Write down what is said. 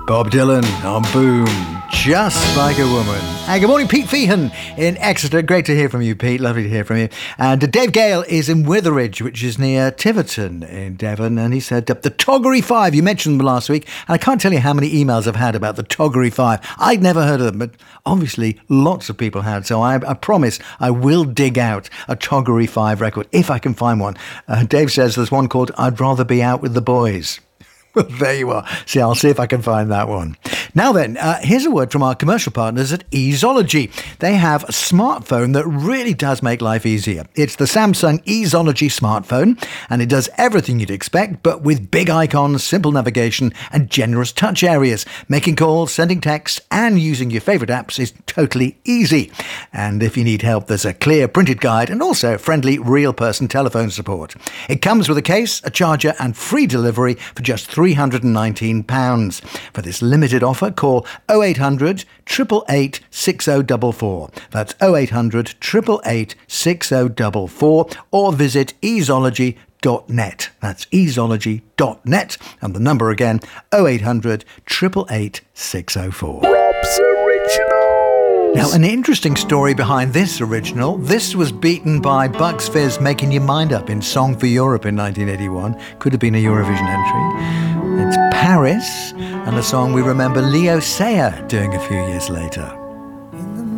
Bob Dylan on Boom, Just Like a Woman. And good morning, Pete Feehan in Exeter. Great to hear from you, Pete. Lovely to hear from you. And Dave Gale is in Witheridge, which is near Tiverton in Devon. And he said, the Toggery 5, you mentioned them last week. And I can't tell you how many emails I've had about the Toggery 5. I'd never heard of them, but obviously lots of people had. So I promise I will dig out a Toggery 5 record if I can find one. Dave says there's one called I'd Rather Be Out With the Boys. Well, there you are. See, I'll see if I can find that one. Now then, here's a word from our commercial partners at Easology. They have a smartphone that really does make life easier. It's the Samsung Easology smartphone, and it does everything you'd expect, but with big icons, simple navigation, and generous touch areas. Making calls, sending texts, and using your favourite apps is totally easy. And if you need help, there's a clear printed guide and also friendly real-person telephone support. It comes with a case, a charger, and free delivery for just £319. For this limited offer, call 0800 888 6044. That's 0800 888 6044 or visit easology.net. That's easology.net. And the number again, 0800 888 604. Rob's Originals. Now, an interesting story behind this original. This was beaten by Bucks Fizz Making Your Mind Up in Song for Europe in 1981. Could have been a Eurovision entry. It's Paris, and a song we remember Leo Sayer doing a few years later.